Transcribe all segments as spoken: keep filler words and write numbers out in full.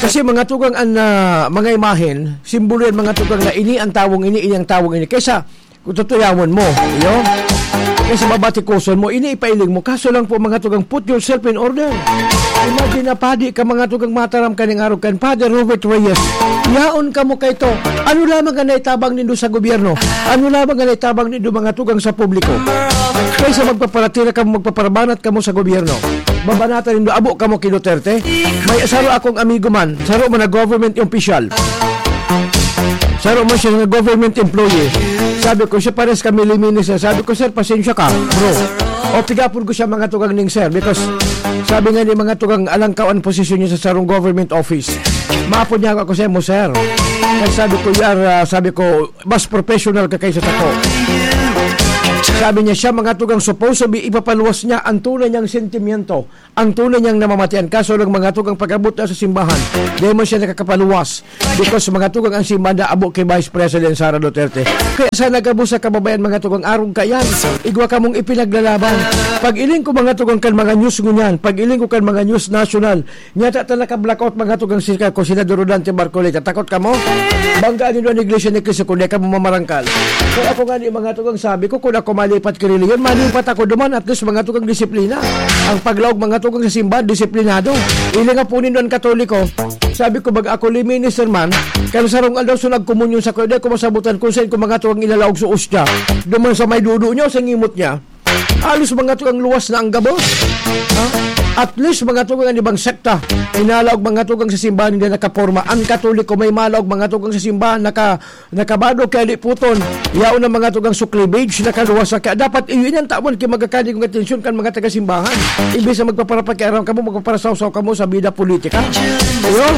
Kasi mga tugang ang uh, mga imahen, simbolo yan mga tugang na ini ang tawong ini, ini ang tawong ini. Kaysa kung tutuyawon mo, yun. Kaysa mabatikuson mo, ini ipailing mo. Kaso lang po mga tugang, put yourself in order. Imagine na padi ka mga tugang mataram ka ng araw kan Father Robert Reyes. Yaon ka mo kay to. Ano lamang ka naitabang nindo sa gobyerno? Ano lamang ka naitabang nindo mga tugang sa publiko? Kaysa magpaparatira ka mo, magpaparabanat ka mo sa gobyerno. Babanatan nindo, abo ka mo kay Duterte. May saro akong amigo man, saro mo na government official. Saro mo siya na government employee. Sabi ko, siya pares kami liminis. Sabi ko, sir, pasensya ka, bro. O tigapon ko siya mga tugang ning sir because sabi nga ni mga tugang alangkawan posisyon niya sa sarong government office. Maapod niya ako sa mo, sir. Kaya sabi ko, yar, uh, sabi ko, mas professional ka kaysa tako. Sabi niya siya mga tugang supposed to be ipapaluwas niya ang tunay niyang sentimiento, ang tunay niyang namamatian. Kaso lang mga tugang pag-abot na sa simbahan, di mo siya nakakapaluwas because mga tugang ang simbahan na abo kay Vice President Sara Duterte. Kaya sa nagabo sa kababayan mga tugang arong kayan, igwa ka mong ipinaglalaban. Pag iling ko mga tugang kan mga news ngunyan, pag iling ko kan mga news national, nyata talaga blackout mga tugang sika ko sila Rodante Barcoleta. Takot ka mo? Banggaan nyo ang iglesia ni Cristo kung di ka mo mamarangkal. Kaya ako nga ni mga tugang sabi ko, kung ako malipat ka rin yun, malipat ako duman at least mga tugang disiplina. Ang paglaog mga tugang sa simbahan, disiplinado. Ili nga po ninon Katoliko, sabi ko, bag ako liminister man, kaya sarong aldaw so nagkomunyon sa kuya, ko masabutan kung saan ko mga tugang ilalaog sa ustya, duman sa may dudo nyo, sa ngimot niya. Halos mga tugang luwas na ang gabos. Ha? At least mga tugang ang ibang sekta, inalaog mga tugang sa simbahan hindi nakaporma. Ang Katoliko may malaog mga tugang sa simbahan, naka, nakabado kaya di puton. Yaon ng mga tugang suklibage, nakaluwas sa kaya. Dapat iyon ang taon kaya magkakadi kong atensyon kan mga taga-simbahan. Ibig sa magpaparapakiaram ka mo, magpaparasaw-saw ka mo sa bida politika. Ayun.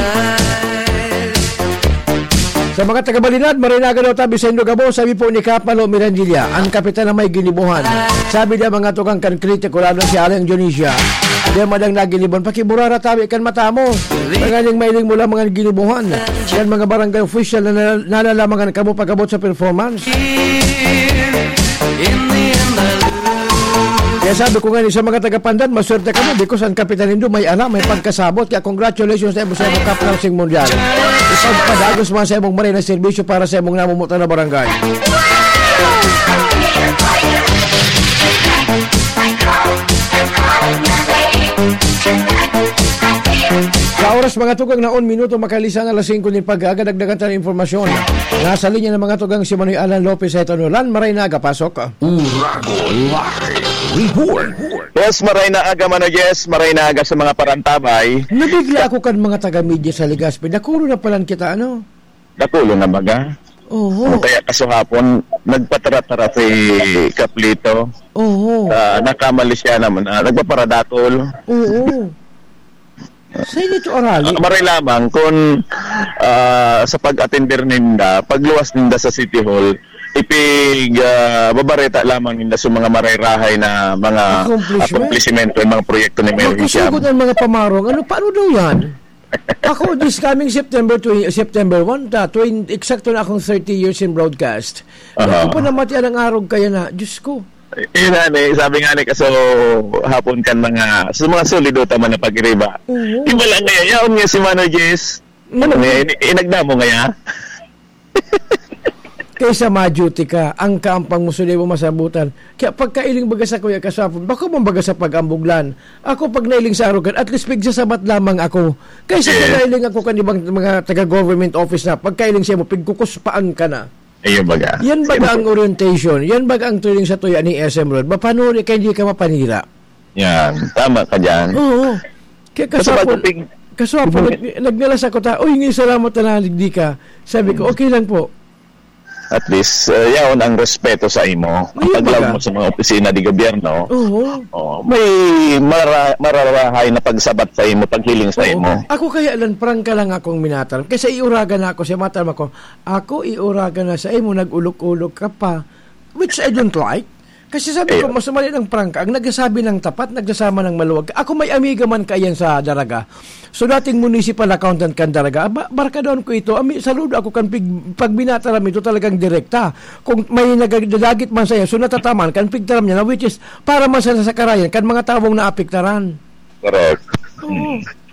Sa mga taga-Balinad, Marinaga daw tabi sa Indogabo, sabi po ni Kapalo Mirandilla, ang kapitan na may ginibuhan. Sabi niya mga tukang kan kritiko, lalo si Alang Dionisia. Di madang nagilibuhan, pakiburara tabi kan matamo. Pagaling mailing mula mga ginibuhan. Yan mga barangay official na nalalamangan kamo pagabot sa performance. Kaya sabi ko nga sa mga taga-Pandan, maswerte ka mo because ang kapitan nindo may alam, may pagkasabot. Kaya congratulations sa sa imong Kaplansing Mundial. Ipagpadagos man sa imong marina serbisyo para sa imong namumutan na barangay. Sa oras mga tugang na on minuto makalisa na alas singko din pag-agadagdagan tayo informasyon. Nasa linya ng mga tugang si Manoy Alan Lopez sa Itonolan. Marinaga, pasok. Urago Live Report. Yes, Marinaga man na yes, Marinaga sa mga parantabay. Nabigla ako kan mga taga-media sa Legazpi. Nakulo na palan kita, ano? Nakulo na baga? Oo. Ano kaya kaso hapon, nagpatara-tara si Kaplito. Oo. Uh, nakamali siya naman. Uh, nagpaparadatul. Oo. Sa inyo orali? Uh, maray lamang kung uh, sa pag-attender ninda, pagluwas ninda sa City Hall, ipig uh, babareta lamang ninda sa mga marayrahay na mga accomplishmento, mga proyekto ni Mayor Hisham. Magkusugod ng mga pamarong. Ano, paano daw yan? Ako, this coming September twenty, September first, ta, twenty, eksakto na akong thirty years in broadcast. Uh-huh. Ako pa namatian ang araw kaya na, Diyos ko. Yun na, sabi nga ni kaso hapon kan mga sa mga solido tama na pag-iriba. Uh-huh. Iba lang ngayon, yaon nga si Mano Jess. Ano nga, inagdamo nga. Kaysa ma-duty ka, ang kaampang mo suli mo masabutan. Kaya pagkailing baga sa kuya kasapon, bako mong baga sa pag-ambuglan. Ako pag nailing sa arugan, at least pigsasabat lamang ako. Kaysa yeah. Nailing ako kanibang mga taga-government office na, pagkailing siya mo, pigkukuspaan ka na. Ayun baga. Yan baga ang orientation, yan baga ang tuling sa tuya ni S M Road. Paano rin kaya hindi ka mapanira? Yan, tama ka dyan. Oo. Kaya kasapon, kasapon, nag, nagnalas ako ta, uy, ngayon salamat na naligdi ka. Sabi ko, okay lang po. At least, uh, yaon ang respeto sa imo. Ang paglaw mo sa mga opisina di gobyerno, uh-huh. oh, may mara, mararahay na pagsabat sa imo, paghiling sa uh-huh. imo. Ako kaya lang, prangka lang akong minatarang. Kasi iuragan na ako siya, matarang ako, ako iuragan na sa imo, nag-ulok-ulok ka pa, which I don't like. Kasi sabi ko, mas mali ng prangka, ang nagsasabi ng tapat, nagsasama ng maluwag. Ako may amiga man kayan sa Daraga. So dating municipal accountant kan Daraga, ba, barka doon ko ito, ami, saludo ako kan pig, pag binataram ito talagang direkta. Kung may nagdagit man sa'yo, so natataman, kan pigtaram niya na, which is para man sa nasakarayan, kan mga tawong naapiktaran. Correct. Oo.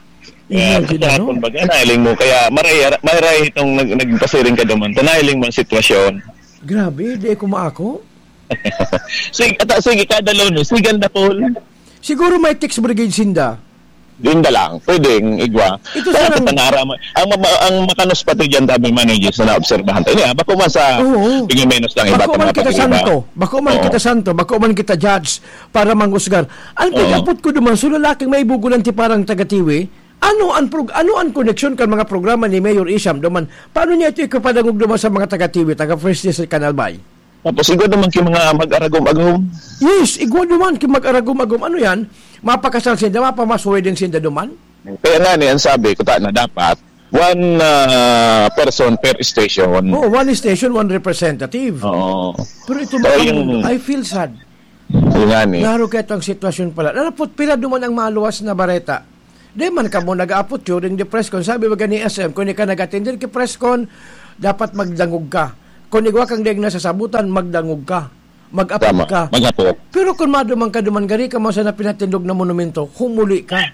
Yeah, kaya kung baga nailing mo kaya maray maray itong nag, nagpasiring ka duman. Nailing mo ang sitwasyon. Grabe, di ko maako. sige, ata, sige kada lunes, sige ganda Paul. Siguro may text brigade sinda. Dinda lang, pwedeng igwa. Ito sa nang ang, ang ang makanos pati diyan tabi managers na naobserbahan. Ini ah, bako man sa tingin menos lang iba bako man kita santo, bako man kita santo, bako man kita judge para manghusgar. Ang pagapot ko duman so lalaking may bugulan ti parang taga-tiwi. Ano ang prog ano ang connection kan mga programa ni Mayor Isham duman? Paano niya ito ikapadangog duman sa mga taga-tiwi, taga First District Canal Bay? Tapos igwa naman ki mga mag-aragom-agom. Yes, igwa naman ki mag-aragom-agom. Ano yan? Mapakasal sinda, mapamasuwedeng sinda duman? Kaya nga ni, ang sabi ko ta na dapat one uh, person per station. Oh, one station, one representative. Oo. Pero ito so, mga, yung, I feel sad. Yung nga ni. Laro kaya itong sitwasyon pala. Narapot pila duman ang maluwas na bareta. Di man ka mo nag-aapot during the press con. Sabi ba ni S M, kung ka nag-attend ki press con, dapat magdangog ka. Kung igwa kang deg na sasabutan, magdangog ka. Mag-apot ka. Mag-apot. Pero kung madumang ka duman gari ka mo sa napinatindog na monumento, humuli ka.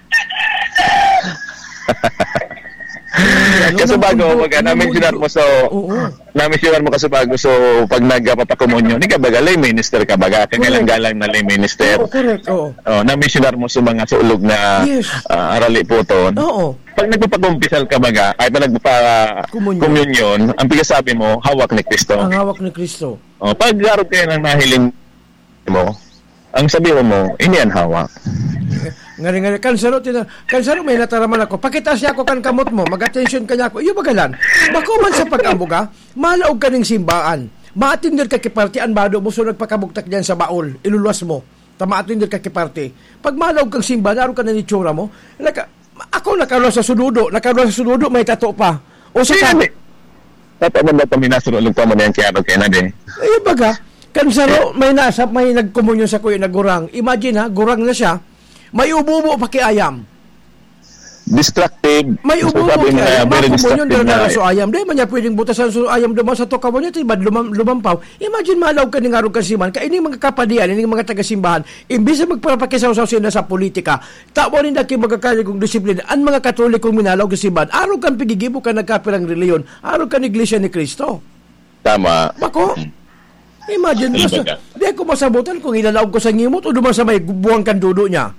Kasubago, mag na-mentionan mo so, na-mentionan mo kasubago so, pag nagpapakomunyo, hindi ka baga, lay minister ka baga, kagalang-galang na lay minister. Oo, correct, oo. Oh, na-mentionan mo sa mga suulog na yes. uh, arali po ton. Oo. Pag nagpapakumpisal ka baga, ay pa nagpapakomunyon, ang pigasabi mo, hawak ni Kristo. Ang hawak ni Kristo. Oh, pag laro kayo ng nahiling mo, ang sabihin mo, ini ang hawak. Ngari-ngari, kansaro, tina, kansaro, may nataraman ako. Pakita siya ako kan kamot mo, mag-attention ka niya ako. Iyo bagalan, bako man sa pag-ambuga, malaog ka ng simbaan. Maatindir ka kipartian, bado mo, so nagpakabugtak diyan sa baol, iluluwas mo. Tamaatindir ka kiparti. Pag malaog kang simba, naroon ka na ni tsura mo, naka, ako nakaroon sa sududo, nakaroon sa sududo, may tato pa. O sa tabi. Tato man ba ito minasurulog pa mo na yan kaya kaya na din? Iyo baga, kansaro, may nasa, may nagkomunyon sa kuya na gurang. Imagine ha, gurang na siya, may ubo-ubo pa kay ayam. Distracted. May ubo-ubo kay ayam. Makumunyon din na so ayam. Dahil man niya pwedeng butasan so ayam duman sa tokawan niya, tibad lumam, lumampaw. Imagine malaw ka ng arog kasiman. Kaya ini mga kapadian, ini mga taga-simbahan, imbis na magpapakisaw-saw sila sa politika, tawa rin na kayo magkakaligong disiplina. Ang mga katolikong minalaw kasiman, arog kang pigigibo ka nagkapirang reliyon, arog ka ng iglesia ni Kristo. Tama. Bako? Imagine, di ako masabutan kung ilalaog ko sa ngimot o duman sa may buwang kandudo niya.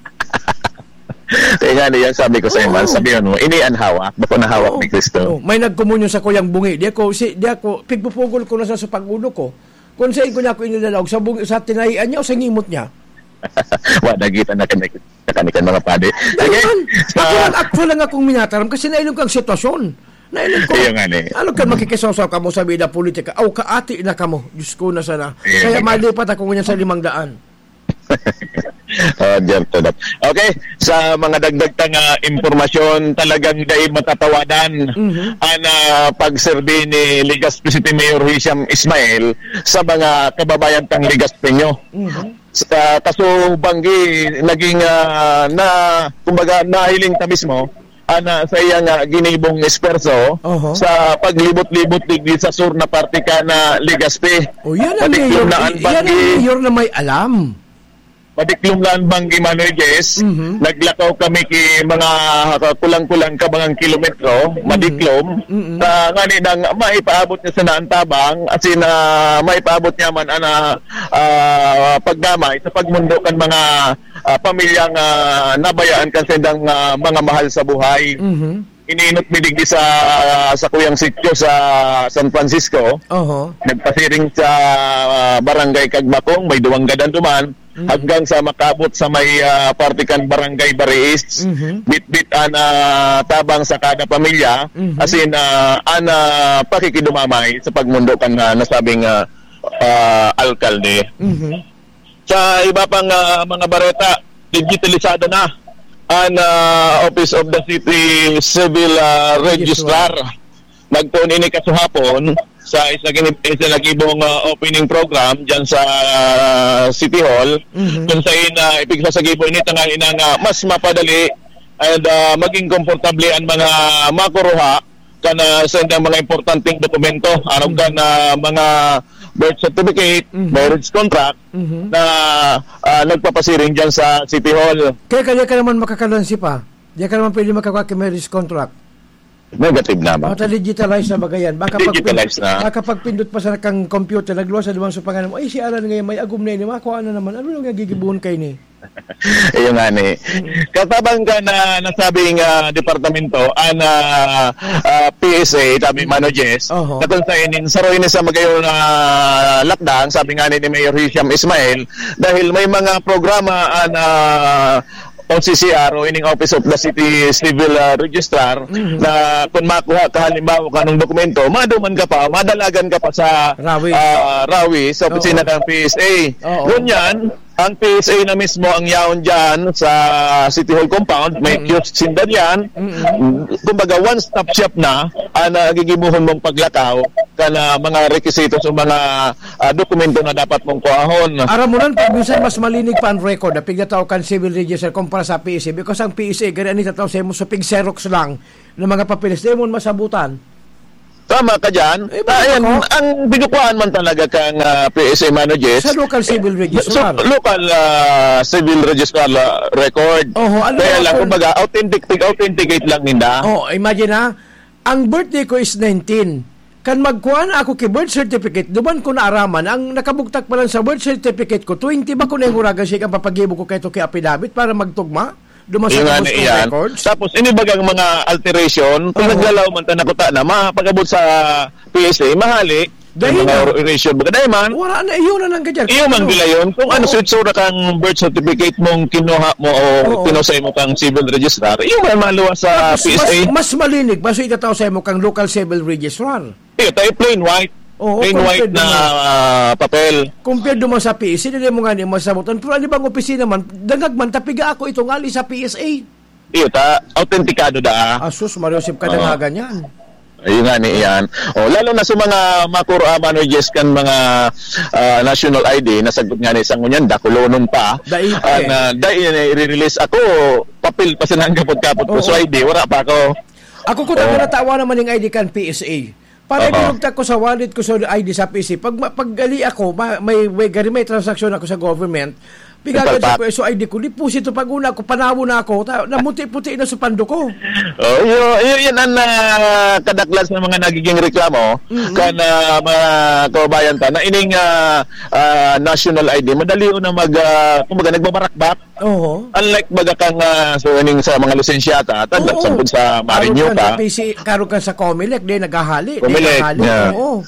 Kaya nga niyan sabi ko sa iyo, sabihan mo, ini ang hawak, bako na hawak oh, ni Kristo. Oh, may nagkomunyon sa kuyang bungi. Di ako, si, di ako, pigpupugol ko na sa pagulo ko. Kung saan ko niya ako inilalawag, sa, bungi, sa tinahian niya o sa ngimot niya. Wadagitan na kanikan mga pade. Okay? Sa... Ako lang, actual lang akong minataram kasi nailong kang sitwasyon. Nailong ko. Ano ka makikisaw-saw ka mo sa bida politika? Aw, kaati na ka mo. Diyos ko na sana. Kaya malipat ako ngunyan sa limang daan. Uh, okay, sa mga dagdag tang uh, impormasyon talagang dai matatawadan mm-hmm. ang uh, pagserbi ni Legazpi City Mayor Hisham Ismail sa mga kababayan tang Legazpi nyo. Mm-hmm. Sa kaso banggi naging uh, na kumbaga nahiling ta mismo ana sa iyang uh, ginibong esperso uh-huh. sa paglibot-libot digdi sa sur na parte ka na Legazpi. O yan ang mayor, na yan ang mayor na may alam. Padiklom lang banggi Manoyes, mm-hmm. naglakaw kami ki mga kulang-kulang ka mga kilometro, mm-hmm. madiklom, mm-hmm. na ngani nang maipaabot niya sa naantabang, at sina uh, maipaabot niya man ana uh, pagdamay sa pagmundo kan mga uh, pamilyang uh, nabayaan kan sendang uh, mga mahal sa buhay. Mm-hmm. Iniinot midigdi sa uh, sa kuyang sityo sa San Francisco. Uh-huh. Nagpasiring sa uh, barangay Kagbakong, may duwang gadan duman. Mm-hmm. Hanggang sa makabot sa may uh, partikan barangay Bariis, mm-hmm. bit-bit ana tabang sa kada pamilya, mm-hmm. as in uh, ana pakikidumamay sa pagmundo kan uh, nasabing uh, uh, alkalde. Mm-hmm. Sa iba pang uh, mga bareta, digitalisado na ang uh, Office of the City Civil uh, Registrar. Nagtuon ini kasuhapon sa isa isa nagibong uh, opening program diyan sa uh, City Hall, mm-hmm. kung sa ina uh, ipig sasagibo ini tanga ina nga mas mapadali and uh, maging komportable ang mga makuruha kana sa mga importanteng dokumento aron mm-hmm. kana mga birth certificate, mm-hmm. marriage contract mm-hmm. na uh, nagpapasiring diyan sa City Hall. Kaya kaya ka naman makakalansi pa. Di ka naman pwede makakuha kay marriage contract. Negative naman. Baka digitalize na bagayan. Baka digitalize na. Baka pagpindot pa sa kang computer, nagluwas sa duman sa pangalan mo, ay si Alan ngayon may agum na ini, makuha na naman. Ano nang nagigibuhon kay ni? Ayun nga ni. Katabang ka na nasabing uh, departamento, an uh, uh, P S A, sabi Mano Jess, uh-huh. Katong sa inin, saroy ni sa magayon na uh, lockdown, sabi nga ni Mayor Hisham Ismail, dahil may mga programa an uh, O C C R o ining Office of the City Civil uh, Registrar mm-hmm. na kung makuha ka halimbawa ka ng dokumento, maduman ka pa, madalagan ka pa sa Rawi, uh, Rawi sa opisina ng P S A. Ganyan, ang P S A na mismo ang yaon dyan sa City Hall compound, may mm-hmm. kiosk sindan yan. Mm-hmm. Kumbaga, one-stop shop na ang uh, nagigibuhon mong paglakaw ka na mga requisitos o mga uh, dokumento na dapat mong kuhahon. Aramunan, pag minsan mas malinig pa ang record na pigataw kan civil register kumpara sa P S A because ang P S A, ganyan nito tataw sa mo sa pig-xerox lang ng mga papeles, di mo masabutan. Tama ka dyan. Eh, Ayan, ang binukuhaan man talaga kang uh, P S A managers. Sa local civil registrar. So, local uh, civil registrar uh, record. Oh, ano kaya lang, kumbaga, authentic, authenticate lang nila. Oh, imagine ha, ang birthday ko is nineteen. Kan magkuha na ako kay birth certificate, duman ko na araman, ang nakabugtak pa lang sa birth certificate ko, twenty ba ko na yung huragan siya ang papagibo ko kay ito kay affidavit para magtugma? Dumasa yung ano iyan. Records. Tapos inibagang mga alteration, kung uh-huh. naglalaw man tanakota na, mapagabot sa P S A, mahali, dahil mga alteration, baga dahil man, wala na, iyon na lang ka dyan. Iyon man gila yun. Kung ano, suitsura kang birth certificate mong kinuha mo o kinusay mo kang civil registrar, iyon man maluwa sa P S A. Mas, mas malinig, mas itataw sa mo kang local civil registrar. Iyo, tayo plain white. Oo, plain white na uh, papel. Compared naman sa P S A, hindi mo nga niya masabutan. Pero ano bang opisina man, dangag man, tapiga ako itong ali sa P S A. Iyo, ta, autentikado da. Asus, Mariosip ka uh, dangagan yan. Ayun nga ni iyan. O, lalo na sa mga makura managers kan mga uh, national I D, nasagot nga ni isang ngunyan, dakulonon pa. Dahil uh, na, dahil i-release ako, papel pa sinang kapot-kapot ko sa I D, wala pa ako. Ako ko tayo natawa naman yung I D kan P S A. Para uh-huh. ginugtag ko sa wallet ko sa I D sa P C, pag paggali ako, may may, may, may transaction ako sa government, pigagan sa ko so I D ko, deposito pag una ko, panawo na ako, ta, namuti-puti na sa pando ko. Oh, yun, yun ang uh, kadaklas ng mga nagiging reklamo mm-hmm. kan uh, mga kababayan ta, na ining uh, uh, national I D, madali na mag, uh, kumbaga, nagbabarakbak. Oo. Unlike baga kang uh, so ining sa mga lisensyata, tanggap sampun sa Marinyo pa. Karon ka sa Comelec, di naghahali. Comelec, yeah. Oo.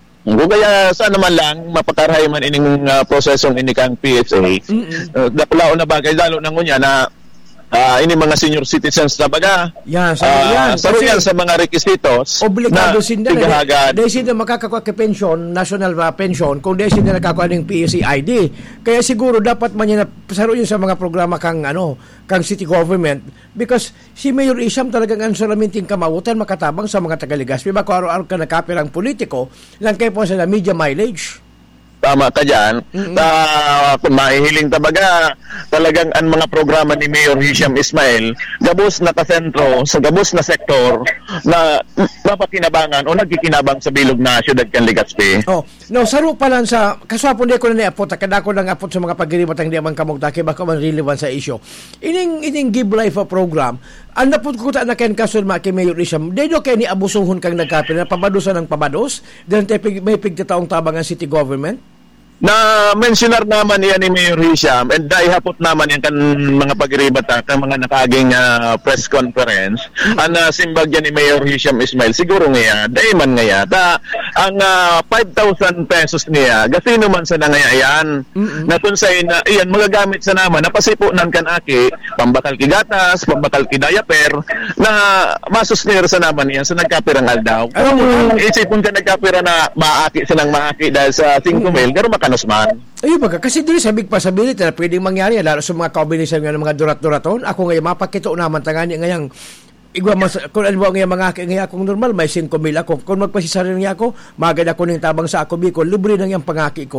Kaya saan naman lang mapakarahay man ining uh, prosesong ini kang P S A. Uh, Dapulao na bagay lalo na ngunya na uh, ini mga senior citizens na baga. Yan, sa uh, yan. Saro yan sa mga requisitos. Obligado sinda na. Dahil sinda makakakuha ka pension, national uh, pension, kung dahil sinda nakakuha ng P S A I D. Kaya siguro dapat man yan, saro yun sa mga programa kang ano, kang city government, because si Mayor Isham talagang ang salaminting kamawutan makatabang sa mga Tagaligaspi. Bako araw-araw ka nakapirang politiko, lang kayo po sa media mileage. Tama ka dyan. Mm-hmm. Uh, kung mahihiling tabaga, talagang ang mga programa ni Mayor Hisham Ismail, gabos na kasentro sa gabos na sektor na mapakinabangan o nagkikinabang sa bilog na siyudad kan Legazpi. Oh, no, saro pa lang sa, kaswapon di ko na niapot, kadako lang apot sa mga pagiribat ang di man kamugtaki, baka man relevant sa issue. Ining, ining Give Life program, ang napot ko ta na kayan kasul ma kay Mayor Isham, dedo kayo ni abusuhon kang nagkapin na pabadusan ng pabados, dahil may pigtataong tabang ang city government? Na mensionar naman yan ni Mayor Hisham and dahil hapot naman yan kan mga pagribata kan mga nakaging uh, press conference mm-hmm. ang uh, simbag yan ni Mayor Hisham Ismail siguro nga dahil man nga ta ang uh, five thousand pesos niya gasino man sa nangaya yan mm-hmm. na tunsay na iyan magagamit sa naman napasipo nan kan aki pambakal ki gatas pambakal ki diaper na masusnir sa naman yan sa nagkapirang aldaw mm-hmm. isipon ka nagkapira na maaki silang maaki dahil sa five mil garo maka Nusman. Ay, baga, kasi dili sa big possibility na pwedeng mangyari, lalo sa mga combination ng mga durat-duraton. Ako ngayon, mapakito naman, tangani ngayang, igwa mas, kung ano ba ngayon mga ngayon akong normal, may five mil ako. Kung magpasisari niya ako, magad ako ng tabang sa ako, Bicol, libre nang yung pangaki ko.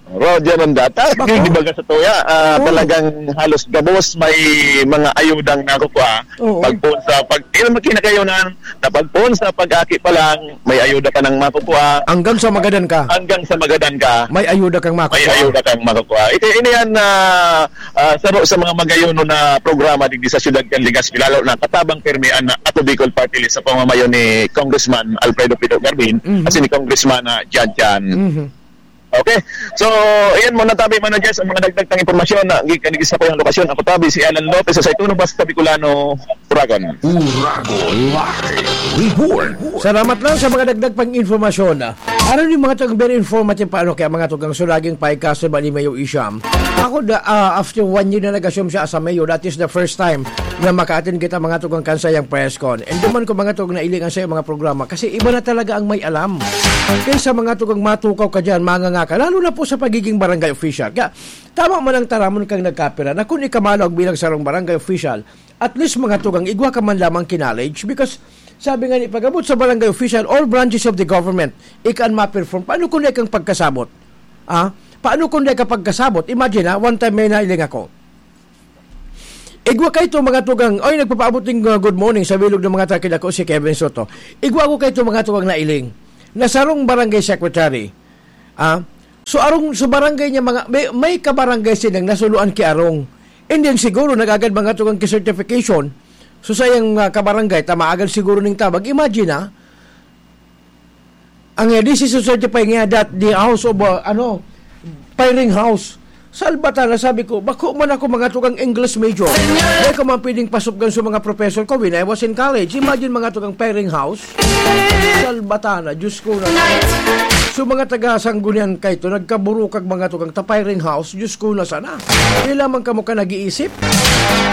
Roger Rondata, Bako? di ba ka sa tuya, ah, Oo. talagang halos gabos may mga ayudang nakukuha. Oo. Pagpun sa pag ilan makinakayunan, na pagpun sa pag-aki pa lang, may ayuda ka nang makukuha. Hanggang sa magadan ka, Hanggang sa magadan ka, may ayuda kang may makukuha. ayuda kang makukuha. Ito ini yan na uh, saro sa mga magayono na programa digdi sa siyudad kan Legazpi, lalo na katabang permian na Ato Bicol Party List sa pamamayo ni Congressman Alfredo Pito Garbin Mhm. at si ni Congressman uh, Jan Jan. Mhm. Okay. So, ayan muna tabi managers ang mga dagdag ng impormasyon na gikanigis sa ko yung lokasyon. Ako tabi si Alan Lopez sa Saituno Basta Bicolano, Uragon. Uragon Live Report. Salamat lang sa mga dagdag pang informasyon. Ano yung mga tagang very informative paano kaya mga tugang sulaging paikaso ba ni Mayo Isham? Ako da, ah, after one year na nag-assume siya as a mayor, that is the first time na maka-attend kita mga tugang kansayang press con. And duman ko mga tugang nailingan sa mga programa kasi iba na talaga ang may alam. Kaysa mga tugang matukaw ka dyan, mga nga ka, lalo na po sa pagiging barangay official. Kaya tama man ang taramon kang nagkapira na kung ikamalog bilang sarong barangay official, at least mga tugang igwa ka man lamang kinalage because sabi nga ni pagabot sa barangay official, all branches of the government ikan ma-perform. Paano kung kang pagkasabot? Ah? Paano kung ka pagkasabot? Imagine ha, one time may nailing ako. Igwa kayo ito mga tugang, ay nagpapaabot ng uh, good morning sa bilog ng mga takil ako si Kevin Soto. Igwa ko kayo ito mga tugang nailing. Nasarong barangay secretary. Ah? So arong sa barangay niya mga may, may kabarangay silang nasuluan ki arong. And then siguro nagagad mga tugang ki-certification. So sayang uh, kabarangay tamaagal siguro ning tabag. Imagine ha. Ang uh, this is a certify nga that the house of uh, ano firing house. Sa Albatana, sabi ko, bako man ako mga tugang English major. Hindi ko man pwedeng pasok sa mga professor ko when I was in college. Imagine mga tugang firing house. Sa Albatana, Diyos ko na. So mga taga-sanggunian kayo ito, nagkaburukag mga tugang ta firing house, Diyos ko na sana. Hindi lamang ka mo ka nag-iisip.